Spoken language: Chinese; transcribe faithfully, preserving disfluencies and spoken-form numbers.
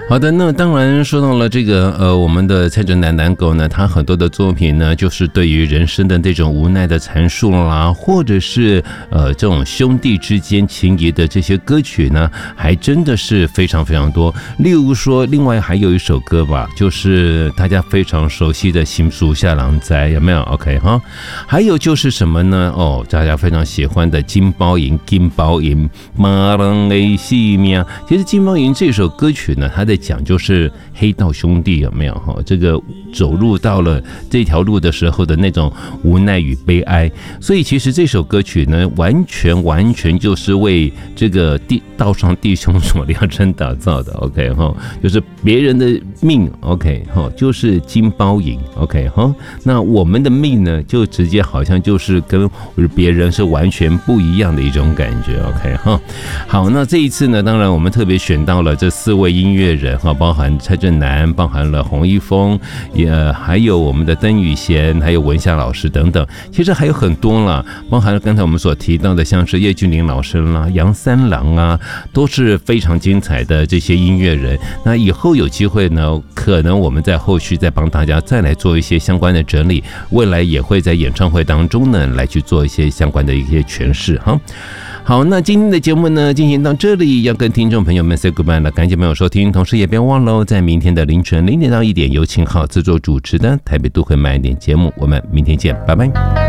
好的，那当然说到了这个呃，我们的蔡振南南狗呢，他很多的作品呢，就是对于人生的那种无奈的阐述啦，或者是呃这种兄弟之间情谊的这些歌曲呢，还真的是非常非常多。例如说，另外还有一首歌吧，就是大家非常熟悉的《心属下郎灾》，有没有 ？OK 哈？还有就是什么呢？哦，大家非常喜欢的《金包银》，金包银，马郎的西面。其实《金包银》这首歌曲呢，它的讲就是黑道兄弟有没有哈？这个走入到了这条路的时候的那种无奈与悲哀，所以其实这首歌曲呢，完全完全就是为这个地道上弟兄所量身打造的。OK 哈，就是别人的命 OK 哈，就是金包银 OK 哈，那我们的命呢，就直接好像就是跟别人是完全不一样的一种感觉 OK 哈。好，那这一次呢，当然我们特别选到了这四位音乐人哈，包含蔡振南，包含了洪一峰，也还有我们的邓雨贤，还有文夏老师等等。其实还有很多啦，包含了刚才我们所提到的，像是叶俊麟老师啦、杨三郎啊，都是非常精彩的这些音乐人。那以后有机会呢，可能我们在后续再帮大家再来做一些相关的整理，未来也会在演唱会当中呢来去做一些相关的一些诠释哈。好，那今天的节目呢进行到这里，要跟听众朋友们 say goodbye 了，感谢朋友收听，同时也别忘了在明天的凌晨零点到一点由秦昊制作主持的台北都会慢一点节目，我们明天见，拜拜。